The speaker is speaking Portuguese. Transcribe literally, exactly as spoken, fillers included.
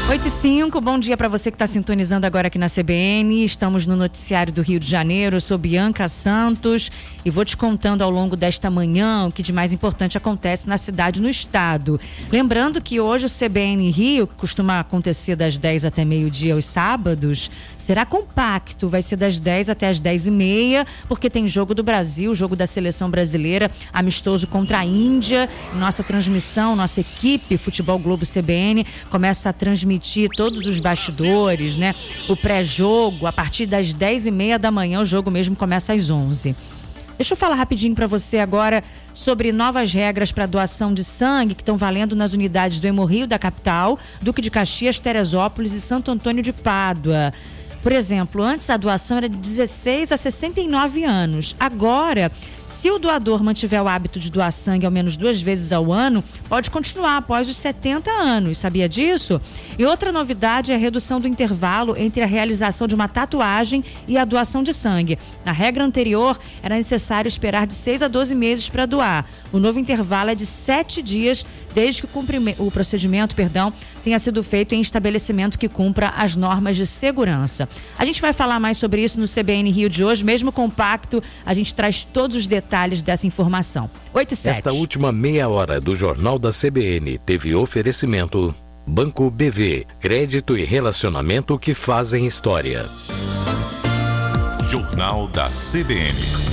oito e cinco, bom dia para você que está sintonizando agora aqui na C B N. Estamos no noticiário do Rio de Janeiro. Eu sou Bianca Santos e vou te contando ao longo desta manhã o que de mais importante acontece na cidade e no estado. Lembrando que hoje o C B N Rio, que costuma acontecer das dez até meio-dia aos sábados, será compacto. Vai ser das dez até as dez e meia, porque tem jogo do Brasil, jogo da seleção brasileira, amistoso contra a Índia. Nossa transmissão, nossa equipe Futebol Globo C B N começa a transmitir todos os bastidores, né? O pré-jogo, a partir das dez e meia da manhã, o jogo mesmo começa às onze. Deixa eu falar rapidinho para você agora sobre novas regras para doação de sangue que estão valendo nas unidades do Hemorrio da capital, Duque de Caxias, Teresópolis e Santo Antônio de Pádua. Por exemplo, antes a doação era de dezesseis a sessenta e nove anos. Agora, se o doador mantiver o hábito de doar sangue ao menos duas vezes ao ano, pode continuar após os setenta anos. Sabia disso? E outra novidade é a redução do intervalo entre a realização de uma tatuagem e a doação de sangue. Na regra anterior, era necessário esperar de seis a doze meses para doar. O novo intervalo é de sete dias, desde que o, o procedimento perdão, tenha sido feito em estabelecimento que cumpra as normas de segurança. A gente vai falar mais sobre isso no C B N Rio de hoje, mesmo compacto, a gente traz todos os detalhes dessa informação. oito e sete. Esta última meia hora do Jornal da C B N teve oferecimento Banco B V, crédito e relacionamento que fazem história. Jornal da C B N.